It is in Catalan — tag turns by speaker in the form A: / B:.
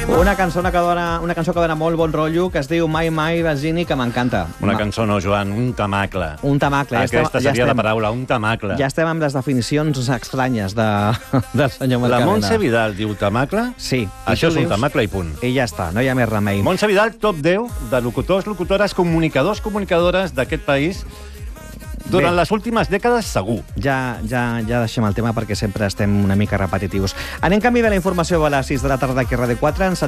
A: Una cançó que dona molt bon rotllo, que es diu Mai Mai Basini, que m'encanta.
B: Una cançó no, Joan, un tamacle.
A: Un tamacle.
B: Aquesta seria la paraula, un tamacle.
A: Ja estem amb les definicions estranyes del senyor Mercadena.
B: La Montse Vidal diu tamacle?
A: Sí.
B: Això és un tamacle i punt.
A: I ja està, no hi ha més remei.
B: Montse Vidal, top 10 de locutors, locutores, comunicadors, comunicadores d'aquest país durant les últimes dècades, segur.
A: Ja deixem el tema perquè sempre estem una mica repetitius. Anem camí de la informació a les 6 de la tarda aquí a Ràdio 4.